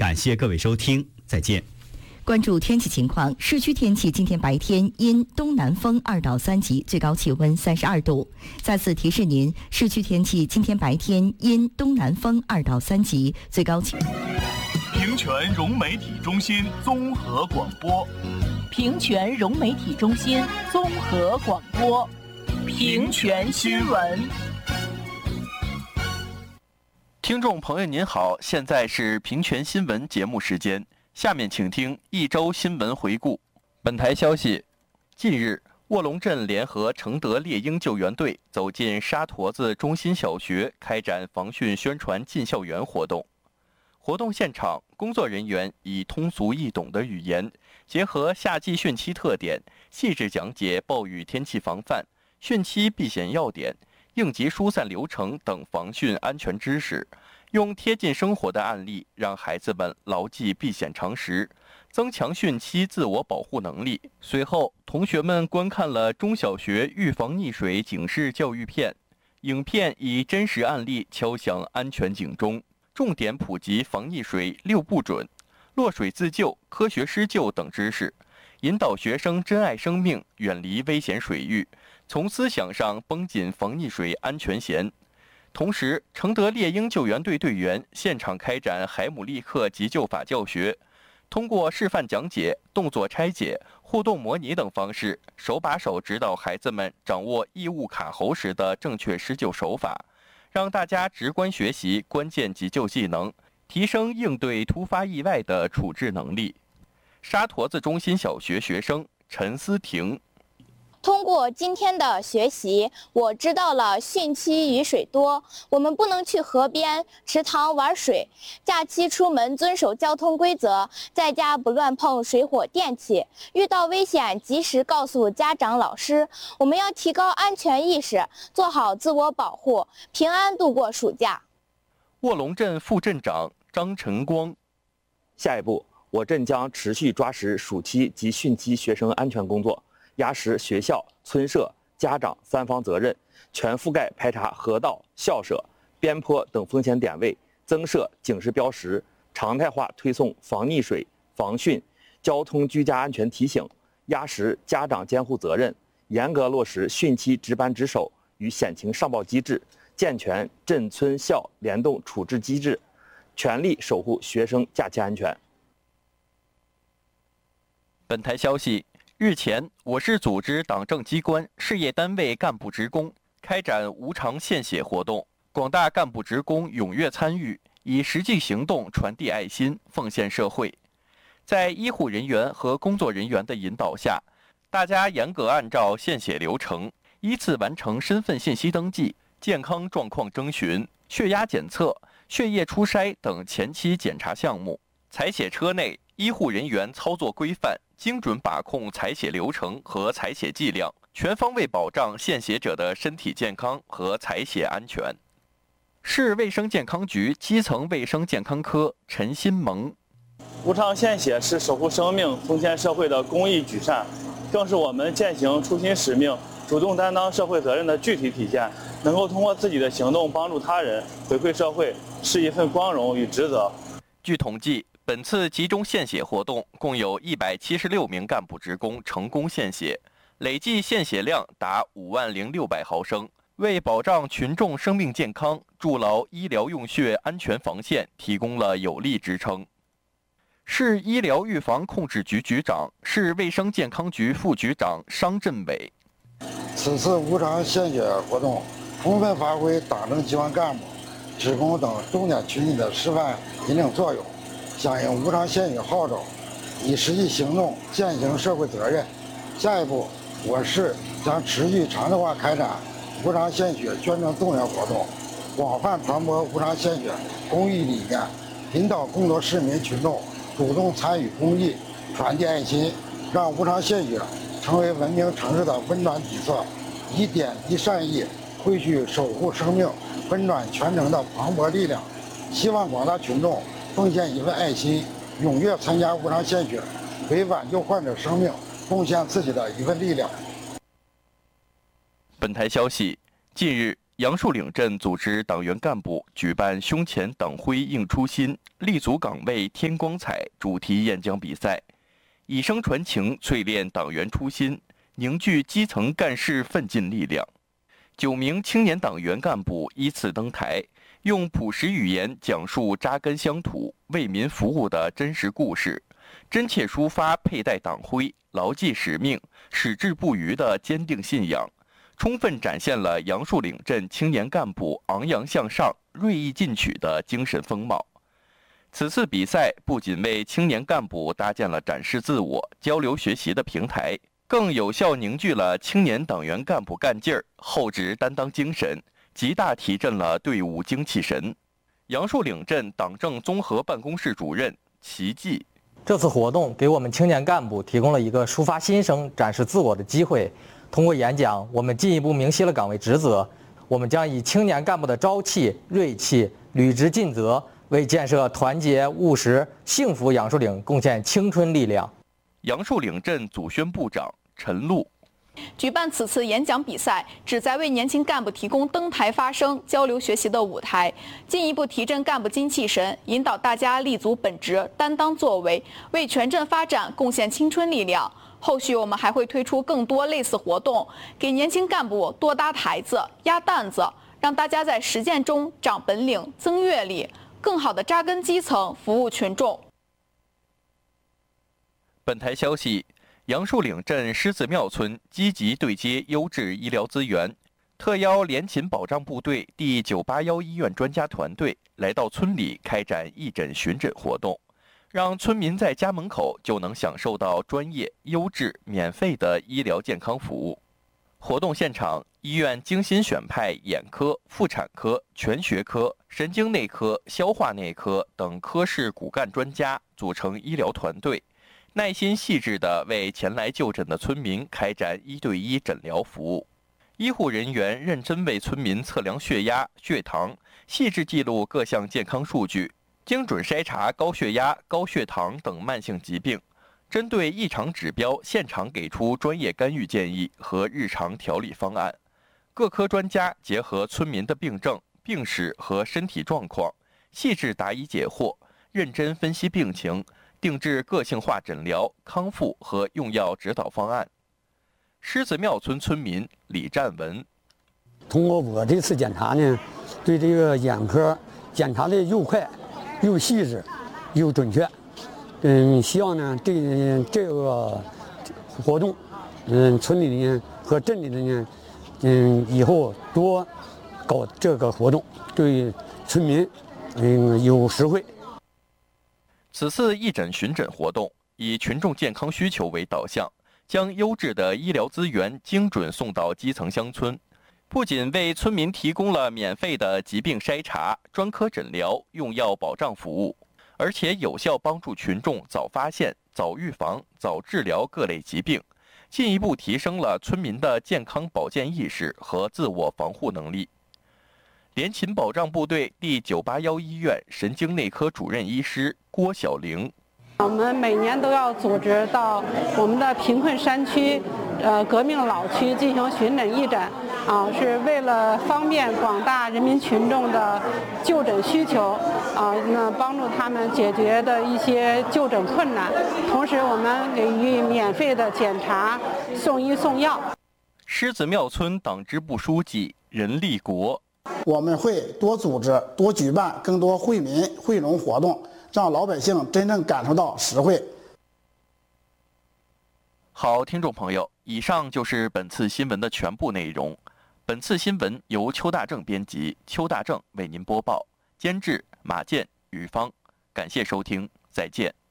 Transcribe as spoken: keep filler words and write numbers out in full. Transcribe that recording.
感谢各位收听，再见。 关注天气情况，市区天气今天白天因东南风二到三级，最高气温三十二度。再次提示您，市区天气今天白天因东南风二到三级，最高气。 平泉融媒体中心综合广播。 平泉融媒体中心综合广播。平泉新闻。 听众朋友您好，现在是平泉新闻节目时间。下面请听一周新闻回顾。本台消息，近日，卧龙镇联合承德猎鹰救援队走进沙坨子中心小学，开展防汛宣传进校园活动。活动现场，工作人员以通俗易懂的语言，结合夏季汛期特点，细致讲解暴雨天气防范、汛期避险要点、应急疏散流程等防汛安全知识。用贴近生活的案例，让孩子们牢记避险常识，增强汛期自我保护能力。随后，同学们观看了中小学预防溺水警示教育片，影片以真实案例敲响安全警钟，重点普及防溺水六不准、落水自救、科学施救等知识，引导学生珍爱生命，远离危险水域，从思想上绷紧防溺水安全弦。同时，承德猎鹰救援队队员现场开展海姆立克急救法教学，通过示范讲解、动作拆解、互动模拟等方式，手把手指导孩子们掌握异物卡喉时的正确施救手法，让大家直观学习关键急救技能，提升应对突发意外的处置能力。沙坨子中心小学学生陈思婷。 通过今天的学习，我知道了汛期雨水多，我们不能去河边、池塘玩水。假期出门遵守交通规则，在家不乱碰水火电器。遇到危险及时告诉家长、老师。我们要提高安全意识，做好自我保护，平安度过暑假。 卧龙镇副镇长张晨光。 下一步，我镇将持续抓实暑期及汛期学生安全工作。压实学校、村社、家长三方责任，全覆盖排查河道、校舍、边坡等风险点位，增设警示标识，常态化推送防溺水、防汛、交通居家安全提醒，压实家长监护责任，严格落实汛期值班值守与险情上报机制，健全镇村校联动处置机制，全力守护学生假期安全。 本台消息。日前，我市组织党政机关、事业单位干部职工开展无偿献血活动，广大干部职工踊跃参与，以实际行动传递爱心，奉献社会。在医护人员和工作人员的引导下，大家严格按照献血流程，依次完成身份信息登记、健康状况征询、血压检测、血液初筛等前期检查项目。采血车内，医护人员操作规范，精准把控采血流程和采血剂量，全方位保障献血者的身体健康和采血安全。市卫生健康局基层卫生健康科陈新萌。 无偿献血是守护生命、奉献社会的公益举善，更是我们践行初心使命、主动担当社会责任的具体体现。能够通过自己的行动帮助他人、回馈社会，是一份光荣与职责。 据统计，本次集中献血活动共有一百七十六名干部职工成功献血，累计献血量达五万零六百毫升，为保障群众生命健康、筑牢医疗用血安全防线提供了有力支撑。市医疗预防控制局局长、市卫生健康局副局长商振伟。 此次无偿献血活动，充分发挥党政机关干部、职工等重点群体的示范引领作用，响应无偿献血号召，以实际行动践行社会责任。下一步，我市将持续常态化开展无偿献血宣传动员活动，广泛传播无偿献血公益理念，引导更多市民群众主动参与公益，传递爱心，让无偿献血成为文明城市的温暖底色，以点滴善意汇聚守护生命、温暖全城的磅礴力量。希望广大群众奉献一份爱心，踊跃参加无偿献血，为挽救患者生命贡献自己的一份力量。 本台消息，近日， 杨树岭镇组织党员干部举办胸前党徽映初心，立足岗位添光彩主题演讲比赛，以声传情，淬炼党员初心，凝聚基层干事奋进力量。九名青年党员干部依次登台，用朴实语言讲述扎根乡土、为民服务的真实故事，真切抒发佩戴党徽、牢记使命、矢志不渝的坚定信仰，充分展现了杨树岭镇青年干部昂扬向上、锐意进取的精神风貌。此次比赛不仅为青年干部搭建了展示自我、交流学习的平台，更有效凝聚了青年党员干部干劲儿、厚植担当精神，极大提振了队伍精气神。杨树岭镇党政综合办公室主任齐继， 这次活动给我们青年干部提供了一个抒发心声、展示自我的机会。通过演讲，我们进一步明晰了岗位职责。我们将以青年干部的朝气、锐气，履职尽责，为建设团结、务实、幸福杨树岭贡献青春力量。 杨树岭镇组宣部长陈露， 举办此次演讲比赛，旨在为年轻干部提供登台发声、交流学习的舞台，进一步提振干部精气神，引导大家立足本职、担当作为，为全镇发展贡献青春力量。后续我们还会推出更多类似活动，给年轻干部多搭台子、压担子，让大家在实践中长本领、增阅历，更好地扎根基层，服务群众。 本台消息，杨树岭镇狮子庙村积极对接优质医疗资源，特邀联勤保障部队第九八一医院专家团队来到村里开展义诊巡诊活动，让村民在家门口就能享受到专业、优质、免费的医疗健康服务。活动现场，医院精心选派眼科、妇产科、全学科、神经内科、消化内科等科室骨干专家组成医疗团队，耐心细致地为前来就诊的村民开展一对一诊疗服务。医护人员认真为村民测量血压、血糖，细致记录各项健康数据，精准筛查高血压、高血糖等慢性疾病，针对异常指标现场给出专业干预建议和日常调理方案。各科专家结合村民的病症、病史和身体状况，细致答疑解惑，认真分析病情，定制个性化诊疗、康复和用药指导方案。狮子庙村村民李占文， 通过我这次检查呢，对这个眼科检查的又快、又细致、又准确。嗯，希望呢这这个活动，嗯，村里呢和镇里的呢，嗯，以后多搞这个活动，对村民嗯有实惠。 此次义诊巡诊活动以群众健康需求为导向，将优质的医疗资源精准送到基层乡村，不仅为村民提供了免费的疾病筛查、专科诊疗、用药保障服务，而且有效帮助群众早发现、早预防、早治疗各类疾病，进一步提升了村民的健康保健意识和自我防护能力。联勤保障部队第九八一医院神经内科主任医师郭晓玲， 我们每年都要组织到我们的贫困山区、呃革命老区进行巡诊义诊，啊，是为了方便广大人民群众的就诊需求，啊，那帮助他们解决的一些就诊困难。同时，我们给予免费的检查、送医送药。 狮子庙村党支部书记任立国， 我们会多组织、多举办更多惠民惠农活动，让老百姓真正感受到实惠。 好，听众朋友，以上就是本次新闻的全部内容。本次新闻由邱大正编辑，邱大正为您播报，监制马健、于芳。感谢收听，再见。